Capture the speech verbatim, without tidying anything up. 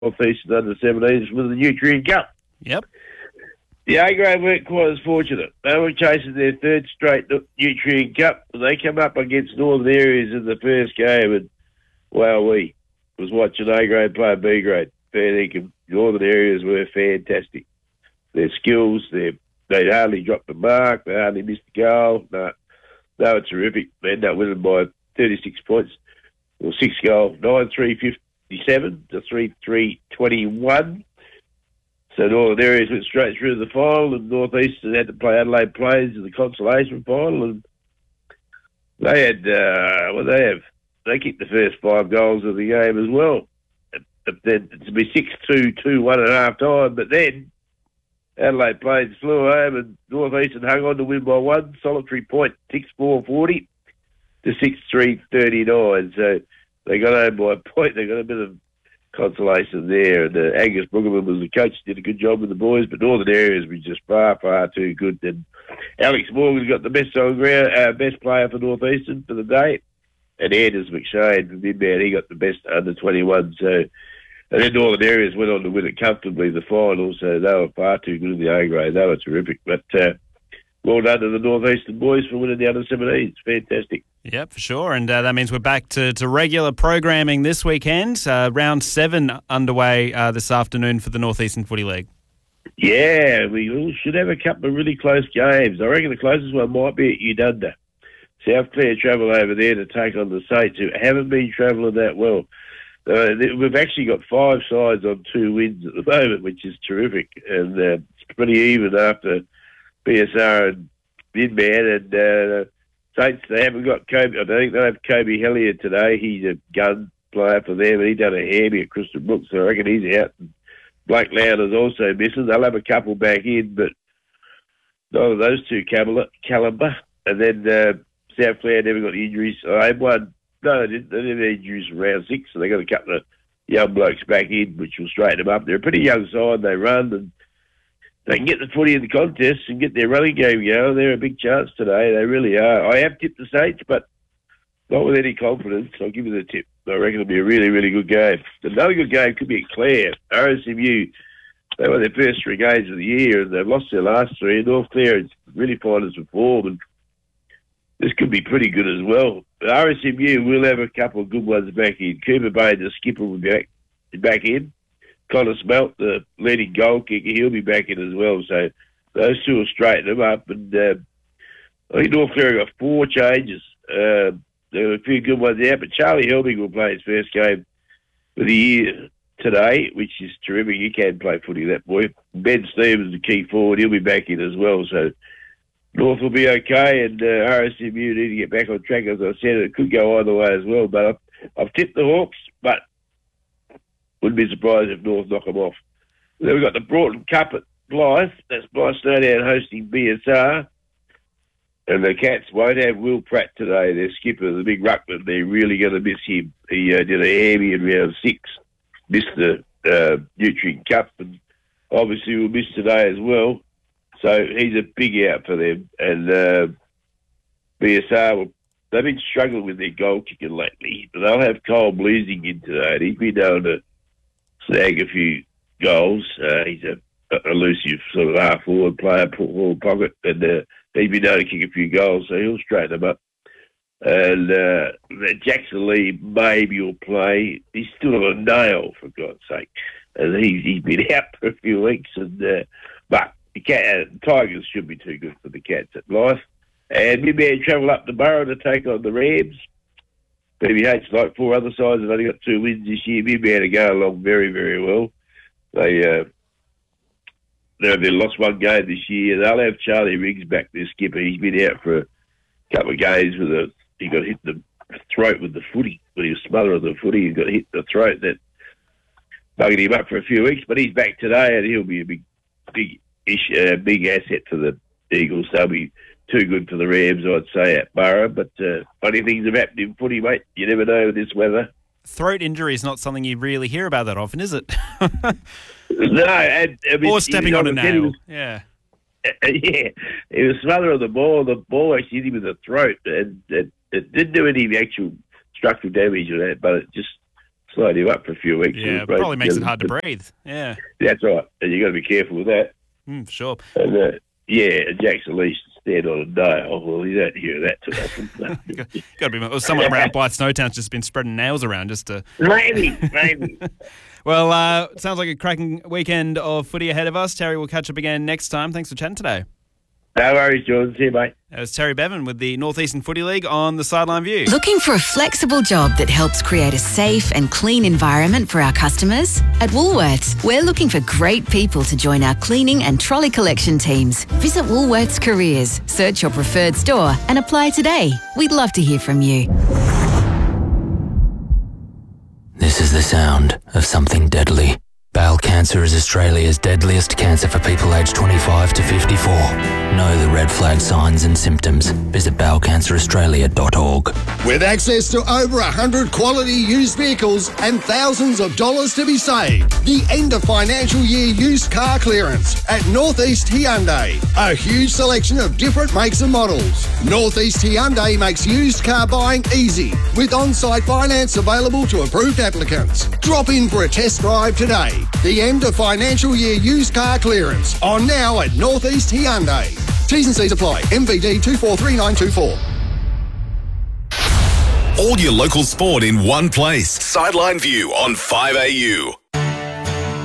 Northeastern under seventeens with the Nutrient Cup. Yep. The A-grade weren't quite as fortunate. They were chasing their third straight Nutrient Cup, and they come up against Northern Areas in the first game, and wow, we was watching A-grade play B-grade. Fair dinkum. Northern Areas were fantastic. Their skills, their they hardly dropped the mark, they hardly missed the goal. No, they were terrific. They ended up winning by thirty-six points, or six goals, nine three fifty-seven to three three twenty-one. So Northern Areas went straight through to the final, and Northeastern had to play Adelaide Plains in the consolation final, and they had, uh, well, they have, they kicked the first five goals of the game as well. But then to be six two, two one at half time, but then Adelaide Plains flew home and Northeastern hung on to win by one solitary point, six four forty to six three thirty-nine. So they got home by a point. They got a bit of consolation there. And uh, Angus Bruggeman was the coach, did a good job with the boys, but Northern Areas was just far, far too good. And Alex Morgan got the best on ground, uh, best player for Northeastern for the day. And Anders McShane from Midman, he got the best under twenty-one. So, and then Northern Areas went on to win it comfortably, the final, so they were far too good in the A-grade. They were terrific. But uh, well done to the Northeastern boys for winning the under seventeens. Fantastic. Yep, for sure. And uh, that means we're back to, to regular programming this weekend. Uh, round seven underway uh, this afternoon for the Northeastern Footy League. Yeah, we should have a couple of really close games. I reckon the closest one might be at Udunda. South Clare travel over there to take on the Saints, who haven't been travelling that well. Uh, we've actually got five sides on two wins at the moment, which is terrific. And uh, it's pretty even after B S R and Midman. And uh, Saints, they haven't got Kobe. I don't think they have Kobe Hellier today. He's a gun player for them, and he done a hammy at Crystal Brooks, so I reckon he's out. And Blake Lowndes also missing. They'll have a couple back in, but none of those two calibre. And then uh, South Clare never got the injuries. I had one. No, they didn't. They didn't have injuries from round six, so they got a couple of young blokes back in, which will straighten them up. They're a pretty young side. They run, and they can get the footy in the contest and get their running game going. They're a big chance today. They really are. I have tipped the Saints, but not with any confidence. I'll give you the tip. I reckon it'll be a really, really good game. Another good game could be at Clare. R S M U, they won their first three games of the year, and they've lost their last three. And North Clare is really finding some form, and this could be pretty good as well. R S M U will have a couple of good ones back in. Cooper Bay, the skipper, will be back, back in. Connor Smelt, the leading goal kicker, he'll be back in as well. So those two will straighten them up. And uh, I think North Clare got four changes. Uh, there were a few good ones out, but Charlie Helbig will play his first game for the year today, which is terrific. He can play footy, that boy. Ben Stevens, the key forward, he'll be back in as well. So North will be okay, and uh, R S M U need to get back on track. As I said, it could go either way as well. But I've, I've tipped the Hawks, but wouldn't be surprised if North knock them off. Then we've got the Broughton Cup at Blyth. That's Blyth Snowdown hosting B S R. And the Cats won't have Will Pratt today. Their skipper, the big ruckman, they're really going to miss him. He uh, did a hammy in round six, missed the uh, Nutrient Cup, and obviously will miss today as well. So he's a big out for them. And uh, B S R, will, they've been struggling with their goal kicking lately, but they'll have Cole Bleasing in today, and he's been able to snag a few goals. Uh, he's a, a elusive sort of half-forward player, forward pocket, and uh, he's been able to kick a few goals, so he'll straighten them up. And uh, Jackson Lee maybe will play. He's still on a nail, for God's sake. And he's, he's been out for a few weeks, and uh, but the cat, uh, Tigers should be too good for the Cats at Blyth. And Midman travel up to Burra to take on the Rams. B B H, like four other sides, have only got two wins this year. Midman are going along very, very well. They uh, they've lost one game this year. They'll have Charlie Riggs back, their skipper. He's been out for a couple of games with a he got hit in the throat with the footy. When he was smothering the footy, he got hit in the throat. That buggered him up for a few weeks, but he's back today, and he'll be a big, big, ish, uh, big asset for the Eagles. They'll be too good for the Rams, I'd say, at Burra. But uh, funny things have happened in footy, mate. You never know with this weather. Throat injury is not something you really hear about that often, is it? No, and, I mean, or stepping on a nail. Was, yeah. Uh, yeah, he was smothering the ball. The ball actually hit him in the throat, and it, it didn't do any actual structural damage or that, but it just slowed him up for a few weeks. Yeah, probably makes it hard to breathe. Yeah. That's right. And you've got to be careful with that. Mm, for sure. And, uh, yeah, Jackson Lee stand on a nail. Well, you don't hear that too often. Got to be. Well, someone around Blythe Snowtown's just been spreading nails around just to. Maybe, maybe. Well, uh, sounds like a cracking weekend of footy ahead of us. Terry, we'll catch up again next time. Thanks for chatting today. No worries, Jordan. See you, mate. That was Terry Bevan with the North Eastern Footy League on the Sideline View. Looking for a flexible job that helps create a safe and clean environment for our customers? At Woolworths, we're looking for great people to join our cleaning and trolley collection teams. Visit Woolworths Careers, search your preferred store and apply today. We'd love to hear from you. This is the sound of something deadly. Bowel cancer is Australia's deadliest cancer for people aged twenty-five to fifty-four. Know the red flag signs and symptoms. Visit bowel cancer australia dot org. With access to over one hundred quality used vehicles and thousands of dollars to be saved, the end of financial year used car clearance at North East Hyundai. A huge selection of different makes and models. North East Hyundai makes used car buying easy, with on-site finance available to approved applicants. Drop in for a test drive today. The end of financial year used car clearance on now at North East Hyundai. T's and C's apply. M V D two four three nine two four. All your local sport in one place. Sideline View on five A U.